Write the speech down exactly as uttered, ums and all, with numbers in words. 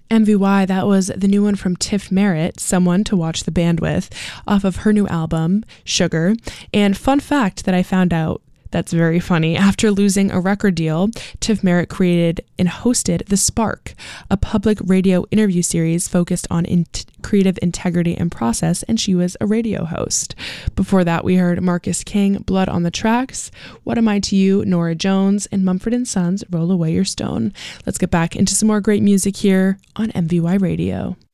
M V Y, that was the new one from Tiff Merritt, Someone to Watch the Band With, off of her new album, Sugar. And fun fact that I found out that's very funny. After losing a record deal, Tiff Merritt created and hosted The Spark, a public radio interview series focused on in- creative integrity and process, and she was a radio host. Before that, we heard Marcus King, Blood on the Tracks, What Am I to You, Nora Jones, and Mumford and Sons, Roll Away Your Stone. Let's get back into some more great music here on M V Y Radio.